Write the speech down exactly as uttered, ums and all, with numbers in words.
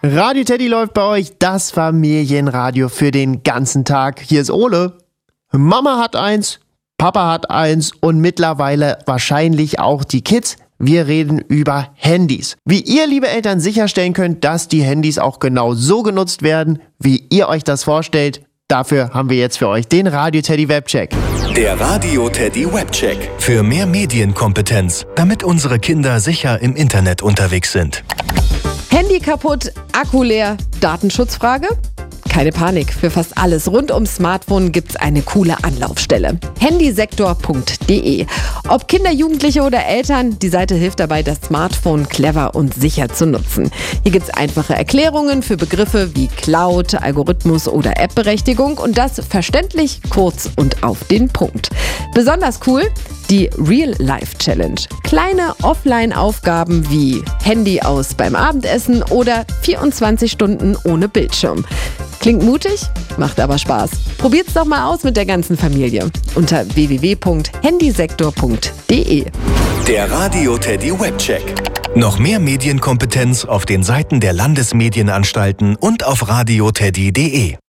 Radio Teddy läuft bei euch, das Familienradio für den ganzen Tag. Hier ist Ole. Mama hat eins, Papa hat eins und mittlerweile wahrscheinlich auch die Kids. Wir reden über Handys. Wie ihr, liebe Eltern, sicherstellen könnt, dass die Handys auch genau so genutzt werden, wie ihr euch das vorstellt. Dafür haben wir jetzt für euch den Radio Teddy Webcheck. Der Radio Teddy Webcheck. Für mehr Medienkompetenz, damit unsere Kinder sicher im Internet unterwegs sind. Handy kaputt, Akku leer, Datenschutzfrage? Keine Panik, für fast alles rund ums Smartphone gibt's eine coole Anlaufstelle. handysektor punkt de. Ob Kinder, Jugendliche oder Eltern, die Seite hilft dabei, das Smartphone clever und sicher zu nutzen. Hier gibt's einfache Erklärungen für Begriffe wie Cloud, Algorithmus oder App-Berechtigung und das verständlich, kurz und auf den Punkt. Besonders cool, die Real-Life-Challenge. Kleine Offline-Aufgaben wie Handy aus beim Abendessen oder vierundzwanzig Stunden ohne Bildschirm. Klingt mutig, macht aber Spaß. Probiert's doch mal aus mit der ganzen Familie unter w w w punkt handysektor punkt de. Der Radio Teddy Webcheck. Noch mehr Medienkompetenz auf den Seiten der Landesmedienanstalten und auf radioteddy punkt de.